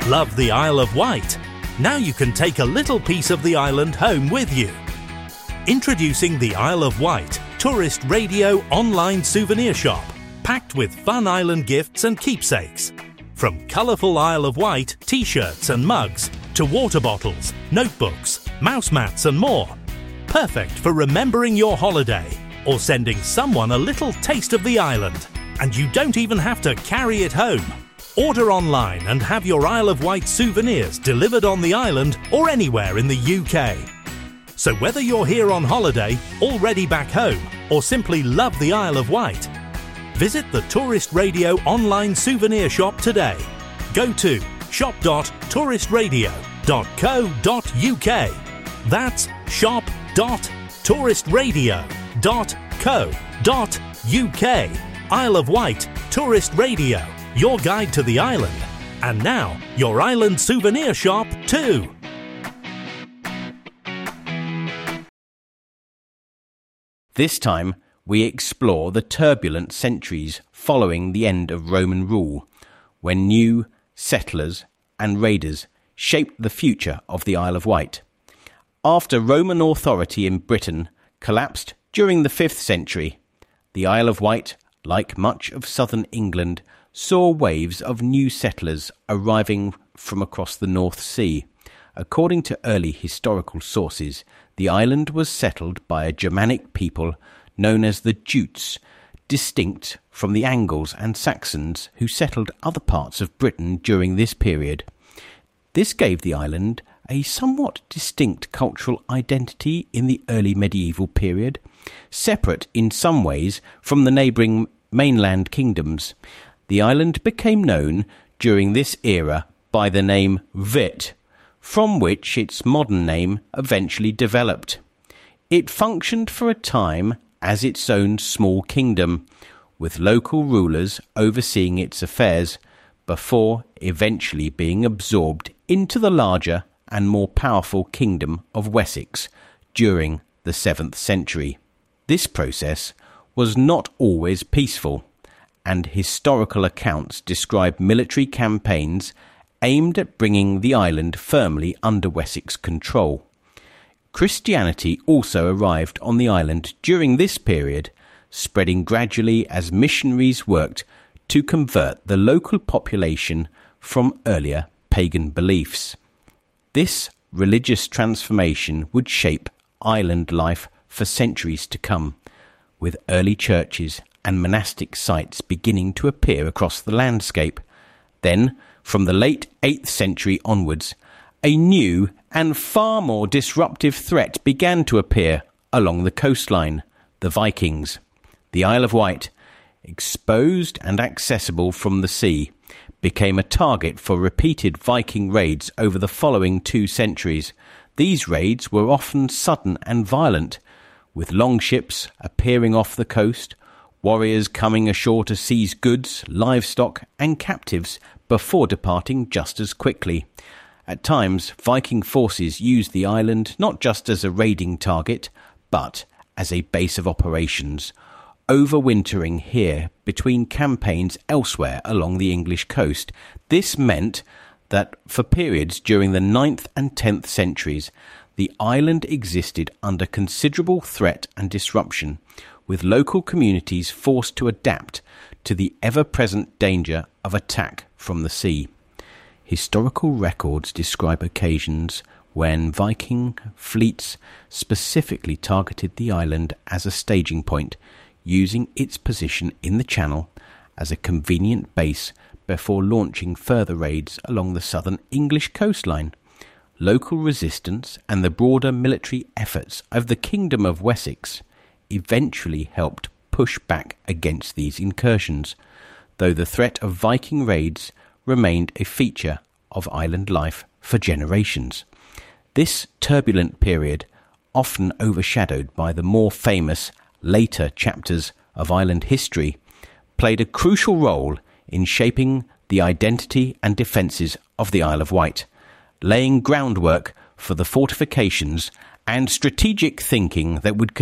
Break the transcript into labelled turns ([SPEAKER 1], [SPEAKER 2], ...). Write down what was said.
[SPEAKER 1] Love the Isle of Wight? Now you can take a little piece of the island home with you. Introducing the Isle of Wight Tourist Radio online souvenir shop, packed with fun island gifts and keepsakes. From colourful Isle of Wight t-shirts and mugs to water bottles, notebooks, mouse mats and more. Perfect for remembering your holiday or sending someone a little taste of the island. And you don't even have to carry it home. Order online and have your Isle of Wight souvenirs delivered on the island or anywhere in the UK. So whether you're here on holiday, already back home, or simply love the Isle of Wight, visit the Tourist Radio online souvenir shop today. Go to shop.touristradio.co.uk. That's shop.touristradio.co.uk. Isle of Wight Tourist Radio, your guide to the island. And now, your island souvenir shop too.
[SPEAKER 2] This time, we explore the turbulent centuries following the end of Roman rule, when new settlers and raiders shaped the future of the Isle of Wight. After Roman authority in Britain collapsed during the 5th century, the Isle of Wight, like much of southern England, saw waves of new settlers arriving from across the North Sea. According to early historical sources, the island was settled by a Germanic people known as the Jutes, distinct from the Angles and Saxons who settled other parts of Britain during this period. This gave the island a somewhat distinct cultural identity in the early medieval period, separate in some ways from the neighbouring mainland kingdoms. The island became known during this era by the name Witt, from which its modern name eventually developed. It functioned for a time as its own small kingdom, with local rulers overseeing its affairs, before eventually being absorbed into the larger and more powerful kingdom of Wessex during the 7th century. This process was not always peaceful, and historical accounts describe military campaigns aimed at bringing the island firmly under Wessex control. Christianity also arrived on the island during this period, spreading gradually as missionaries worked to convert the local population from earlier pagan beliefs. This religious transformation would shape island life for centuries to come, with early churches and monastic sites beginning to appear across the landscape. Then, from the late 8th century onwards, a new and far more disruptive threat began to appear along the coastline: the Vikings. The Isle of Wight, exposed and accessible from the sea, became a target for repeated Viking raids over the following 2 centuries. These raids were often sudden and violent, with longships appearing off the coast, warriors coming ashore to seize goods, livestock and captives before departing just as quickly. At times, Viking forces used the island not just as a raiding target, but as a base of operations, overwintering here between campaigns elsewhere along the English coast. This meant that for periods during the 9th and 10th centuries, the island existed under considerable threat and disruption, with local communities forced to adapt to the ever-present danger of attack from the sea. Historical records describe occasions when Viking fleets specifically targeted the island as a staging point, using its position in the channel as a convenient base before launching further raids along the southern English coastline. Local resistance and the broader military efforts of the Kingdom of Wessex eventually helped push back against these incursions, though the threat of Viking raids remained a feature of island life for generations. This turbulent period, often overshadowed by the more famous later chapters of island history, played a crucial role in shaping the identity and defences of the Isle of Wight, laying groundwork for the fortifications and strategic thinking that would